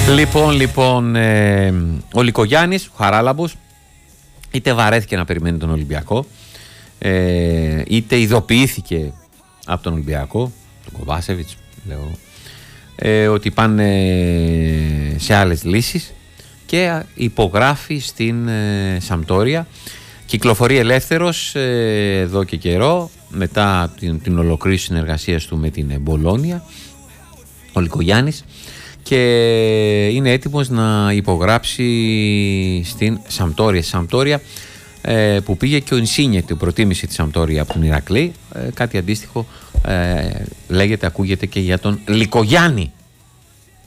Λοιπόν, ο Λικογιάννης, ο Χαράλαμπος, είτε βαρέθηκε να περιμένει τον Ολυμπιακό, είτε ειδοποιήθηκε από τον Ολυμπιακό, τον Κοβάσεβιτς, λέω, ότι πάνε σε άλλες λύσεις και υπογράφει στην Σαμπτόρια. Κυκλοφορεί ελεύθερος εδώ και καιρό, μετά την ολοκλήρωση συνεργασίας του με την Μπολόνια, ο Λικογιάννης, και είναι έτοιμος να υπογράψει στην Σαμπτόρια. Σαμπτόρια που πήγε και ο Ινσίνιε, την προτίμηση της Σαμπτόρια από τον Ηρακλή. Κάτι αντίστοιχο λέγεται, ακούγεται και για τον Λικογιάννη.